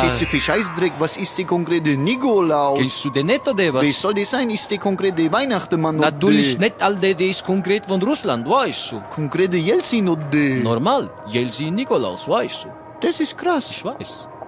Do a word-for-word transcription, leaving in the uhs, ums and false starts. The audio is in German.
ist der für Scheißdreck? Was ist der konkrete Nikolaus? Kennst du den nicht, oder was? Wie soll das sein? Ist der konkrete Weihnachtsmann oder Natürlich der nicht, all der, der ist konkret von Russland, weißt du. konkrete Jelzin oder der? Normal, Jelzin Nikolaus, weißt du. Das ist krass. Ich weiß.